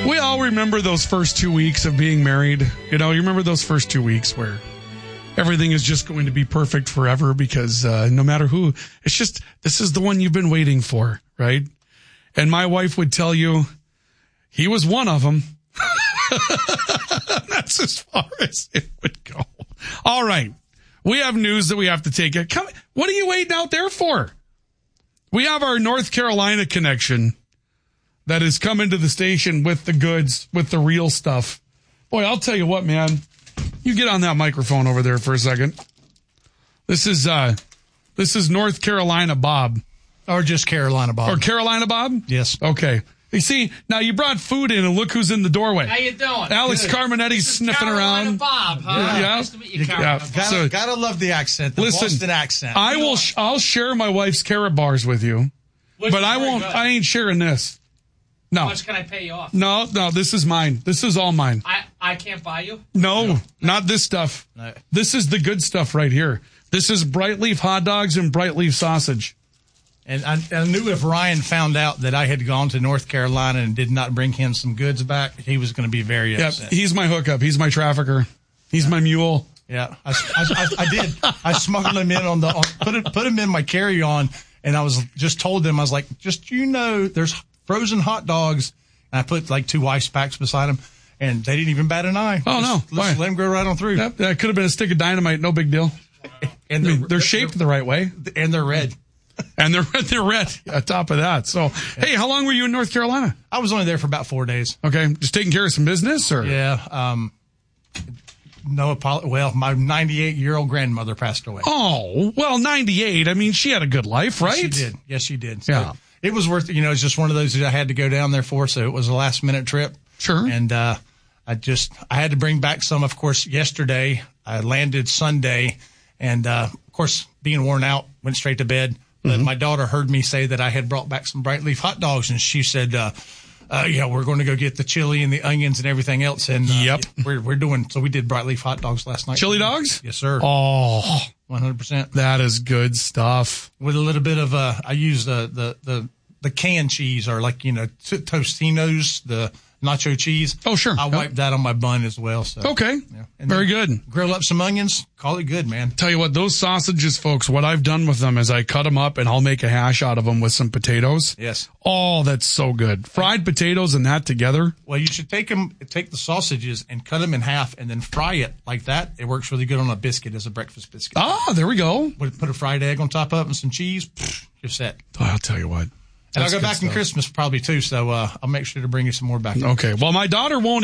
We all remember those first 2 weeks of being married. You know, you remember those first 2 weeks where everything is just going to be perfect forever because no matter who, it's just, this is the one you've been waiting for, right? And my wife would tell you, he was one of them. That's as far as it would go. All right. We have news that we have to take. Come, what are you waiting out there for? We have our North Carolina connection that is coming to the station with the goods, with the real stuff. Boy, I'll tell you what, man. You get on that microphone over there for a second. This is North Carolina Bob. Or just Carolina Bob. Or Carolina Bob? Yes. Okay. You see, now you brought food in and look who's in the doorway. How you doing? Alex Carmonetti's sniffing Carolina around. Bob, huh? Yeah. Nice to meet you, Carolina Bob. So, Gotta love the accent, the listen, Boston accent. I'll share my wife's carrot bars with you, but I won't. I ain't sharing this. No. How much can I pay you off? No, this is mine. This is all mine. I can't buy you? No, not this stuff. No. This is the good stuff right here. This is bright leaf hot dogs and bright leaf sausage. And I knew if Ryan found out that I had gone to North Carolina and did not bring him some goods back, he was going to be very upset. He's my hookup. He's my trafficker. He's my mule. Yeah, I did. I smuggled him in put him in my carry-on, and I was just told them, I was like, just, there's frozen hot dogs. And I put like 2 ice packs beside them, and they didn't even bat an eye. Oh, no. Let's let them go right on through. Yep, that could have been a stick of dynamite. No big deal. And they're shaped the right way. And they're red. And they're red on top of that. So, hey, how long were you in North Carolina? I was only there for about 4 days. Okay. Just taking care of some business, or? Yeah. Well, my 98-year-old grandmother passed away. Oh, well, 98. I mean, she had a good life, right? She did. Yes, she did. So yeah. It was worth it. It's just one of those that I had to go down there for, so it was a last-minute trip. Sure. And I had to bring back some, of course, yesterday. I landed Sunday, and, of course, being worn out, went straight to bed. But my daughter heard me say that I had brought back some bright leaf hot dogs, and she said, yeah, we're going to go get the chili and the onions and everything else. And yep, so we did bright leaf hot dogs last night. Chili dogs? Yes, sir. Oh, 100%. That is good stuff. With a little bit of I use the canned cheese, or like Tostino's, the nacho cheese. Oh, sure. I wiped that on my bun as well. So okay, yeah. Very good. Grill up some onions, call it good, man. Tell you what, those sausages, folks, what I've done with them is I cut them up and I'll make a hash out of them with some potatoes. Yes. Oh, that's so good. Fried potatoes and that together. Well, you should take the sausages and cut them in half and then fry it like that. It works really good on a biscuit, as a breakfast biscuit. Ah, there we go. Put a fried egg on top of it and some cheese. You're set. Oh, I'll tell you what. And I'll go back in Christmas probably too, so I'll make sure to bring you some more back. Okay. Well, my daughter won't